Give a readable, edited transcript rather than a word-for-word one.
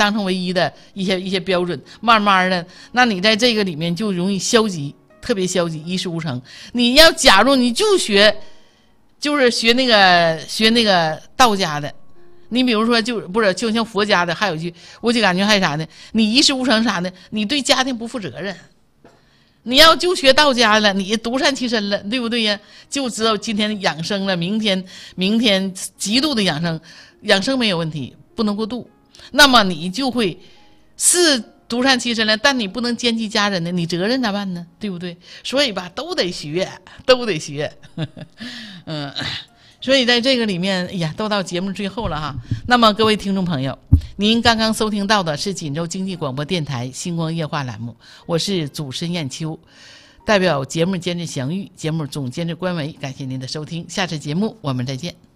当成唯一的一些标准，慢慢的，那你在这个里面就容易消极，特别消极，一事无成。你要假如你就是学那个道家的，你比如说就像佛家的，还有句我就感觉还啥呢？你一事无成啥呢？你对家庭不负责任。你要就学道家了，你独善其身了，对不对呀？就知道今天养生了，明天极度的养生没有问题，不能过度。那么你就会是独善其身了，但你不能兼济家人呢，你责任咋办呢？对不对？所以吧，都得学。所以在这个里面，哎呀，都到节目最后了哈。那么各位听众朋友，您刚刚收听到的是锦州经济广播电台星光夜话栏目，我是主持人燕秋，代表节目监制祥玉，节目总监制关维，感谢您的收听，下次节目我们再见。